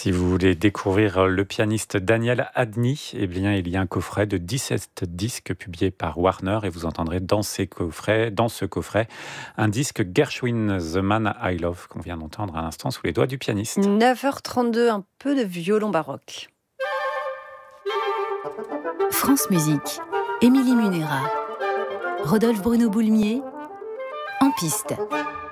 Si vous voulez découvrir le pianiste Daniel Hadny, eh bien, il y a un coffret de 17 disques publiés par Warner et vous entendrez dans ce coffret, un disque Gershwin, The Man I Love, qu'on vient d'entendre à l'instant sous les doigts du pianiste. 9h32, un peu de violon baroque. France Musique, Émilie Munera, Rodolphe Bruno Boulmier, en piste.